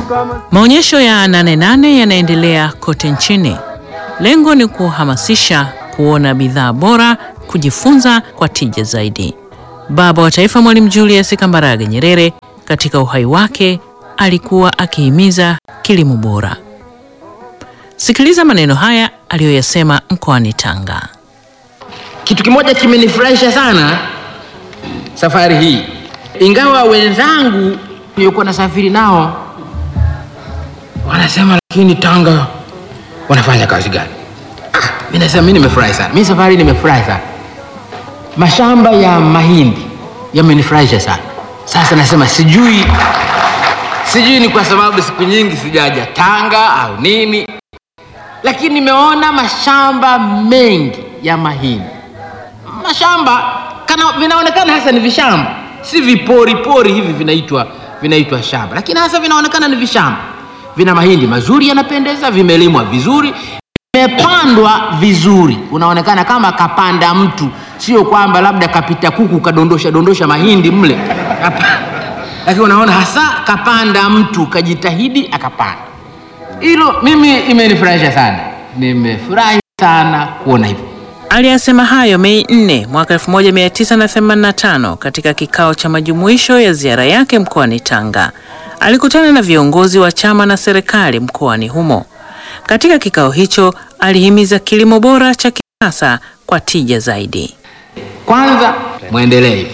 Maonyesho ya Nane Nane yanaendelea kote nchini. Lengo ni kuhamasisha kuona bidhaa bora, kujifunza kwa tija zaidi. Baba wa Taifa Mwalimu Julius Kambarage Nyerere katika uhai wake alikuwa akihimiza kilimo bora. Sikiliza maneno haya aliyoyasema mkoani Tanga. Kitu kimoja kimenifurahisha sana safari hii. Ingawa wenzangu nilikuwa nasafiri nao wanasema lakini Tanga wanafanya kazi gani? Mimi nasema mimi nimefurahi sana. Mimi safari nimefurahi sana. Mashamba ya mahindi yamenifurahisha sana. Sasa nasema sijui ni kwa sababu siku nyingi sijaja Tanga au nini, lakini nimeona mashamba mengi ya mahindi. Mashamba kana vinaonekana hasa ni vishamba, si vipori hivi vinaitwa shamba, lakini hasa vinaonekana ni vishamba. Vina mahindi mazuri yanapendeza, vimelimwa vizuri, vimepandwa vizuri. Unaonekana kama kapanda mtu, sio kwamba labda kapita kuku kadondosha mahindi mle. Lakini unaona hasa kapanda mtu, kajitahidi akapanda. Hilo mimi imenifurahisha sana. Nimefurahi sana kuona hivyo. Aliyasema hayo Mei 4 mwaka 1985 katika kikao cha majumuisho ya ziara yake mkoani Tanga. Alikutana na viongozi wa chama na serikali mkoani humo. Katika kikao hicho alihimiza kilimo bora cha kisasa kwa tija zaidi. Kwanza muendelee hivyo.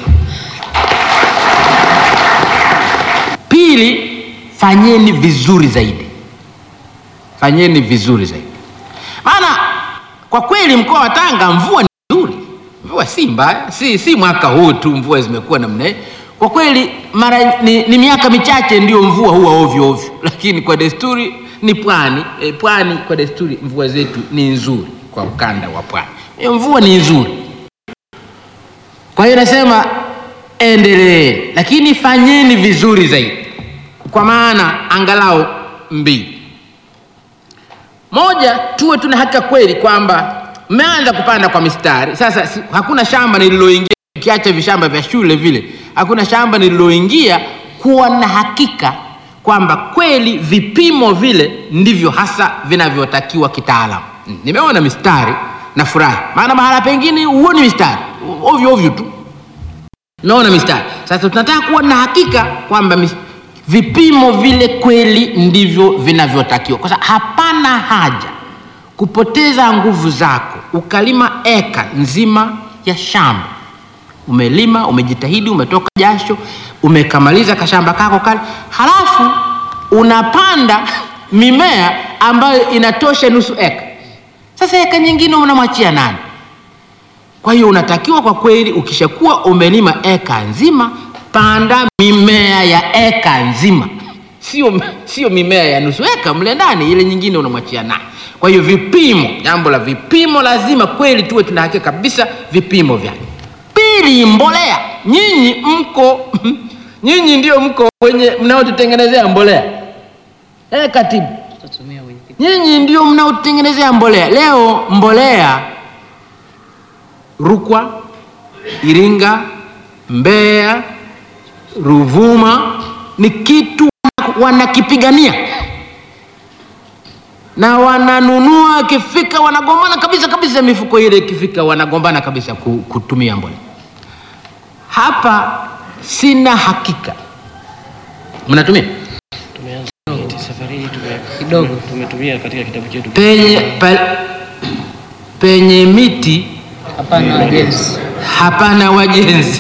Pili, fanyeni vizuri zaidi. Fanyeni vizuri zaidi. Maana kwa kweli mkoa wa Tanga mvua ni nzuri. Mvua si mbaya, si mwaka huu tu mvua zimekuwa namna hii. Kwa kweli ni miaka michache ndio mvua huwa ovyo, lakini kwa desturi ni pwani kwa desturi mvua zetu ni nzuri kwa ukanda wa pwani. Hiyo mvua ni nzuri. Kwa hiyo nasema endelee, lakini fanyeni vizuri zaidi. Kwa maana angalau mbili. Moja, tuwe tuna hakika kweli kwamba mmeanza kupanda kwa mistari. Sasa hakuna shamba nililoingia, ukiacha vishamba vya shule vile, hakuna shamba nililoingia kuwa na hakika kwamba kweli vipimo vile ndivyo hasa vinavyotakiwa kitaalamu. Nimeona mistari na furahi. Maana mahala pengine huoni mistari, ovyo tu. Nimeona mistari. Sasa tunataka kuwa na hakika kwamba vipimo vile kweli ndivyo vinavyotakiwa. Kwa sababu hapana haja kupoteza nguvu zako ukalima eka nzima ya shamba. Umelima, umejitahidi, umetoka jasho, umekamaliza kashamba kako kale, halafu unapanda mimea ambayo inatosha nusu eka. Sasa eka nyingine unamwachia nani? Kwa hiyo unatakiwa kwa kweli ukishakuwa umelima eka nzima, panda mimea ya eka nzima. Sio mimea ya nusu eka mle ndani, ile nyingine unamwachia nani? Kwa hiyo vipimo, jambo la vipimo lazima kweli tuwe tunahakika kabisa vipimo vyake. Pili, mbolea. Nyinyi ndio mko wenye mnaotutengenezea mbolea. Katibu, nyinyi ndio mnaotutengenezea mbolea. Leo mbolea Rukwa, Iringa, Mbeya, Ruvuma ni kitu wanakipigania. Na wananunua, kifika wanagombana kabisa mifuko ile ikifika wanagombana kabisa kutumia mbolea. Hapa sina hakika. Mnatumia? Tumeanza safari hii kidogo tumetumia katika kitabu chetu. Penye miti hapana wajenzi.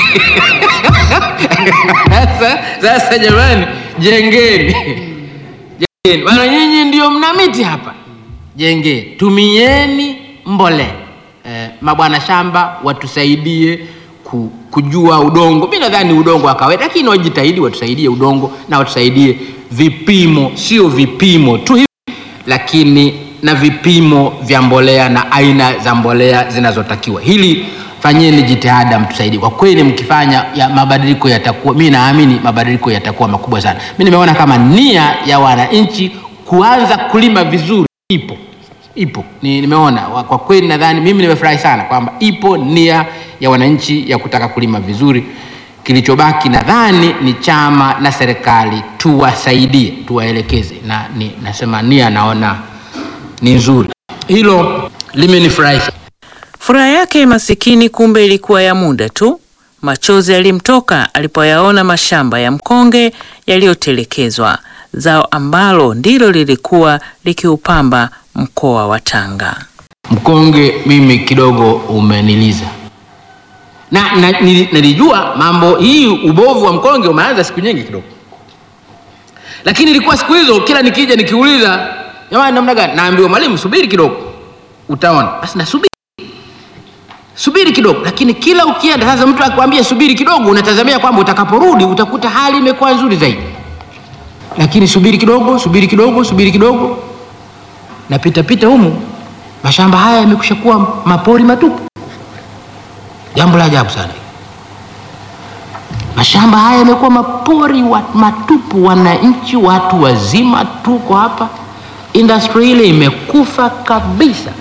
Sasa jamani, jengeni. Maana nyinyi ndio mna miti hapa. Jengeni, tumieni mbolea. Mabwana shamba watusaidie kujua udongo. Mimi nadhani udongo wa kawaida, lakini wajitahidi watusaidie udongo na watusaidie vipimo, sio vipimo tu hivi, lakini na vipimo vya mbolea na aina za mbolea zinazotakiwa. Hili fanyeni jitihada mtusaidie. Kwa kweli mkifanya mabadiliko yatakuwa, mimi naamini mabadiliko yatakuwa makubwa sana. Mimi nimeona kama nia ya wananchi kuanza kulima vizuri ipo. Nimeona kwa kweli, nadhani mimi nimefurahi sana kwamba ipo nia ya wananchi ya kutaka kulima vizuri. Kilichobaki nadhani ni chama na serikali tuwasaidie, tuwaelekeze, na nasema nia naona ni nzuri. Hilo limenifurahisha. Furaha yake masikini kumbe ilikuwa ya muda tu. Machozi yalimtoka alipoyaona mashamba ya mkonge yaliyotelekezwa, zao ambalo ndilo lilikuwa likiupamba mkoa wa Tanga. Mkonge mimi kidogo umeniliza. Na nilijua mambo hii, ubovu wa mkonge umeanza siku nyingi kidogo. Lakini ilikuwa siku hizo kila nikija nikiuliza, jamani namna gani? Naambiwa mwalimu subiri kidogo utaona. Basi nasubiri. Subiri kidogo, lakini kila ukienda sasa mtu akwambia subiri kidogo, unatazamia kwamba utakaporudi utakuta hali imekuwa nzuri zaidi. Lakini subiri kidogo, subiri kidogo, subiri kidogo. Napita pita humu, mashamba haya yamekwisha kuwa mapori matupu. Jambo la ajabu sana. Mashamba haya yamekuwa mapori matupu, wananchi watu wazima tuko hapa. Industry ile imekufa kabisa.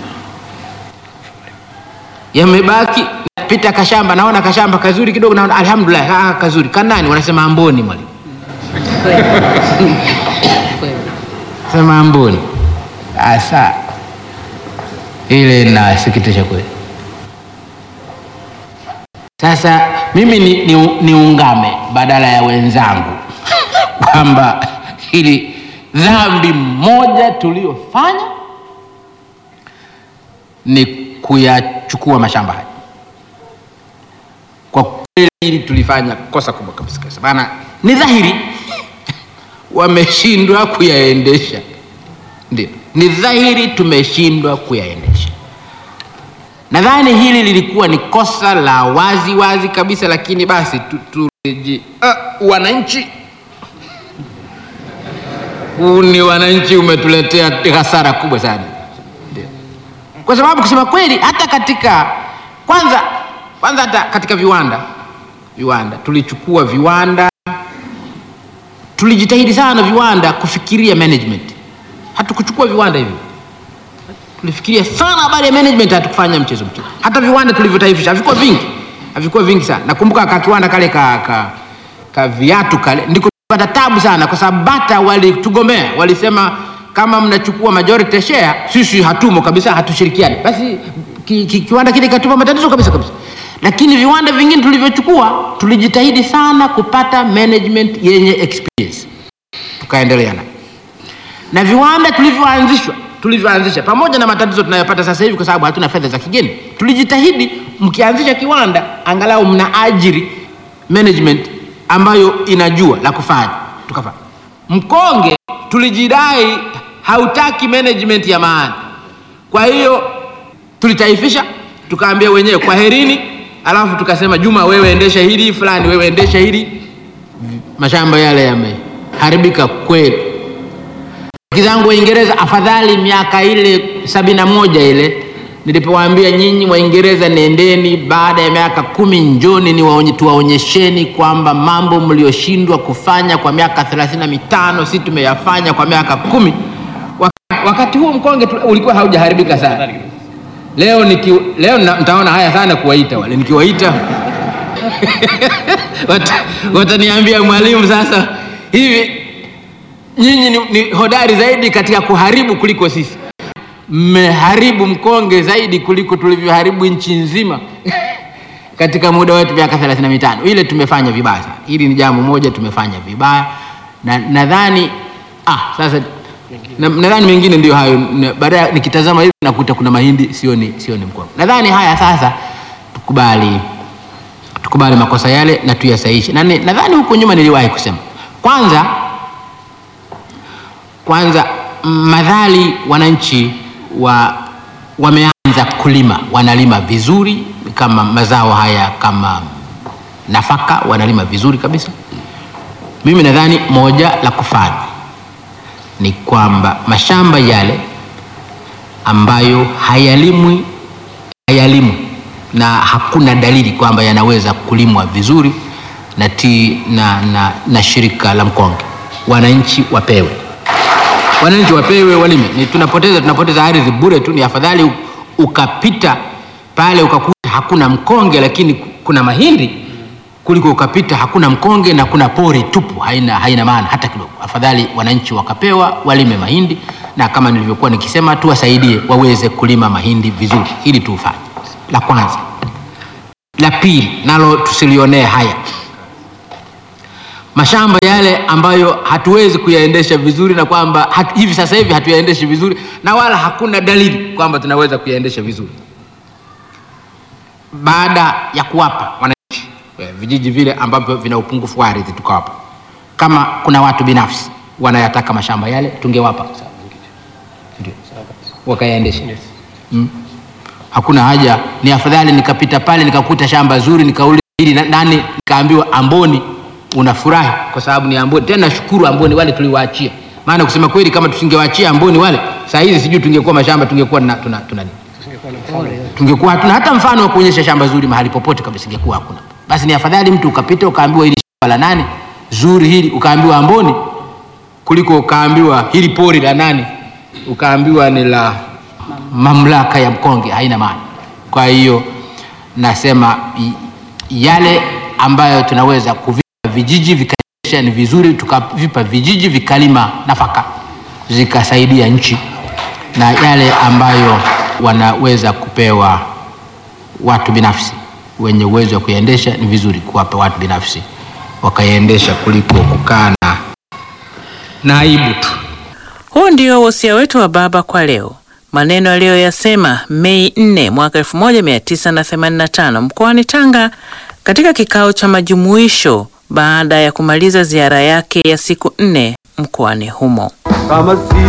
Yamebaki pita kashamba, naona kashamba kazuri kidogo, naona alhamdulillah kazuri. Kanani wanasema Amboni mwalimu. Sema Amboni. Asa ile nasikitisha kweli. Sasa mimi niungame badala ya wenzangu kwamba hili dhambi moja tuliyofanya ni kuyachukua mashamba haya. Kwa kweli tulifanya kosa kubwa kabisa. Maana ni dhahiri wameshindwa kuyaendesha. Ndio, ni dhahiri tumeshindwa kuyaendesha. Nadhani hili lilikuwa ni kosa la wazi wazi kabisa, lakini basi wananchi, ni wananchi umetuletea hasara kubwa sana. Ndio. Kwa sababu kusema kweli hata katika kwanza hata katika viwanda tulichukua viwanda, tulijitahidi sana viwanda kufikiria management. Hatukuchukua viwanda hivi. Tulifikiria sana habari ya management, hatukufanya mchezo. Hata viwanda tulivyotaifisha havikuwa vingi sana. Nakumbuka kiwanda kale ka viatu kale ndiko tulipata tabu sana, kwa sababu BATA walitugomea. Walisema kama mnachukua majority share sisi hatumo kabisa, hatushirikiani. Basi kiwanda kile katupa matatizo kabisa. Lakini viwanda vingine tulivyochukua tulijitahidi sana kupata management yenye experience. Tukaendelea na viwanda tulivyoanzisha pamoja na matatizo tunayopata sasa hivi kwa sababu hatuna fedha za kigeni. Tulijitahidi mkianzisha kiwanda angalau mnaajiri management ambayo inajua la kufanya. Tukafanya. Mkonge tulijidai hautaki management ya maana. Kwa hiyo tulitaifisha, tukaambia wenyewe kwaherini, alafu tukasema Juma wewe endesha hili, fulani wewe endesha hili. Mashamba yale yameharibika kweli. Kizangu Waingereza, afadhali miaka ile 71 ile nilipowaambia nyinyi Waingereza nendeni, baada ya miaka 10 njoni tuwaonyesheni kwamba mambo mlioshindwa kufanya kwa miaka 35 sisi tumeyafanya kwa miaka 10. Wakati huo mkonge ulikuwa haujaharibika sana. Leo nitaona haya sana kuwaita wale, nikiwaita wataniambia mwalimu, sasa hivi nyinyi ni hodari zaidi katika kuharibu kuliko sisi. Mmeharibu mkonge zaidi kuliko tulivyoharibu nchi nzima katika muda wetu miaka 35. Ile tumefanya vibaya. Hili ni jambo moja tumefanya vibaya. Na nadhani sasa nadhani mengine ndio hayo. Baadaye nikitazama hivi nakuta kuna mahindi sioni mkonge. Nadhani haya sasa tukubali makosa yale na tuyasahihishe. Na nadhani huko nyuma niliwahi kusema. Kwanza madhali wananchi wameanza kulima, wanalima vizuri, kama mazao haya kama nafaka wanalima vizuri kabisa. Mimi nadhani moja la kufanya ni kwamba mashamba yale ambayo hayalimwi na hakuna dalili kwamba yanaweza kulimwa vizuri na shirika la mkonge, wananchi wapewe walime. Tunapoteza ardhi bure tu. Ni afadhali ukapita pale ukakuta hakuna mkonge lakini kuna mahindi, kuliko ukapita hakuna mkonge na kuna pori tupu, haina maana hata kidogo. Afadhali wananchi wakapewa walime mahindi, na kama nilivyokuwa nikisema tuwasaidie waweze kulima mahindi vizuri. Hili tufanye la kwanza. La pili nalo tusilionee haya, mashamba yale ambayo hatuwezi kuyaendesha vizuri, na kwamba hivi sasa hivi hatuyaendeshi vizuri na wala hakuna dalili kwamba tunaweza kuyaendesha vizuri, baada ya kuwapa wananchi vijiji vile ambavyo vina upungufu wa ardhi, tukawapa. Kama kuna watu binafsi wanayataka mashamba yale, tungewapa ndio wakayaendesha. Hakuna haja, ni afadhali nikapita pale nikakuta shamba zuri nikauliza hili nani, nikaambiwa Amboni, unafurahi kwa sababu ni Amboni. Tena shukuru Amboni wale tuliwaachia, maana kusema kweli kama tusingewaachia Amboni wale, saa hizi sijui tungekuwa mashamba, tungekuwa tungekuwa hatuna hata mfano wa kuonyesha shamba zuri mahali popote kabisa, ingekuwa hakuna. Basi ni afadhali mtu ukapita ukaambiwa hili shamba la nani zuri hili, ukaambiwa Amboni, kuliko ukaambiwa hili pori la nani ukaambiwa ni la mamlaka ya mkonge, haina maana. Kwa hiyo nasema yale ambayo tunaweza kuvipa vijiji vikaendesha ni vizuri, tukavipa vijiji vikalima nafaka zikasaidia nchi, na yale ambayo wanaweza kupewa watu binafsi wenye uwezo wa kuendesha ni vizuri kuwapa watu binafsi wakaendesha kuliko kukaa na aibu tu. Huu ndio wosia wetu wa baba kwa leo. Maneno aliyoyasema Mei 4 mwaka 1985 mkoani Tanga katika kikao cha majumuisho baada ya kumaliza ziara yake ya siku 4 mkoani humo.